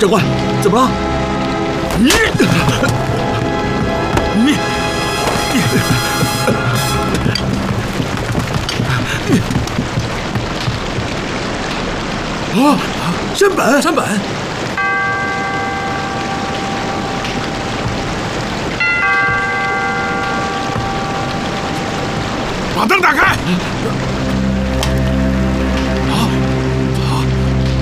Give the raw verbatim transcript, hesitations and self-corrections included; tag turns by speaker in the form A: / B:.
A: 长官，怎么了？你你啊！山本，山本。
B: 把灯打开！